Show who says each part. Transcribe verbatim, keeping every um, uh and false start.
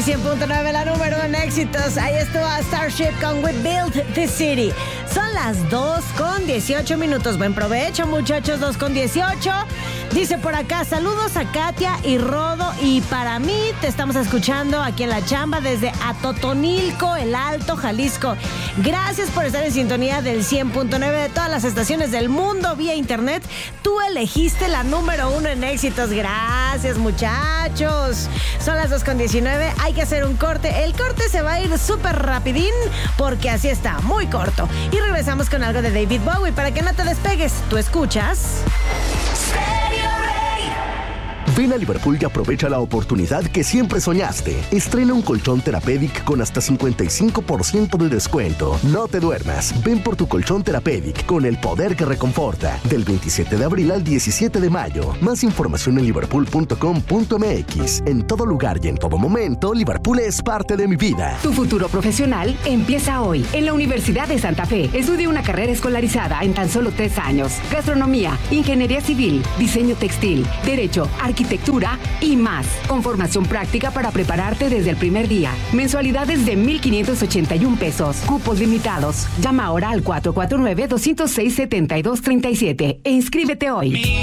Speaker 1: cien punto nueve, la número en éxitos. Ahí estuvo Starship con We Built the City. Son las dos con dieciocho minutos. Buen provecho, muchachos, dos con dieciocho. Dice por acá, saludos a Katia y Rodo. Y para mí, te estamos escuchando aquí en la chamba desde Atotonilco, El Alto, Jalisco. Gracias por estar en sintonía del cien punto nueve de todas las estaciones del mundo vía internet. Tú elegiste la número uno en éxitos. Gracias, muchachos. Son las dos con diecinueve. Hay que hacer un corte. El corte se va a ir súper rapidín porque así está, muy corto. Y regresamos con algo de David Bowie para que no te despegues. Tú escuchas
Speaker 2: Ven a Liverpool y aprovecha la oportunidad que siempre soñaste. Estrena un colchón Therapeutic con hasta cincuenta y cinco por ciento de descuento. No te duermas. Ven por tu colchón Therapeutic con el poder que reconforta. Del veintisiete de abril al diecisiete de mayo. Más información en liverpool punto com punto m x. En todo lugar y en todo momento, Liverpool es parte de mi vida.
Speaker 3: Tu futuro profesional empieza hoy. En la Universidad de Santa Fe, estudia una carrera escolarizada en tan solo tres años. Gastronomía, ingeniería civil, diseño textil, derecho, arquitectura, arquitectura y más, con formación práctica para prepararte desde el primer día. Mensualidades de mil quinientos ochenta y uno pesos. Cupos limitados. Llama ahora al cuatro cuatro nueve, dos cero seis, siete dos tres siete e inscríbete hoy.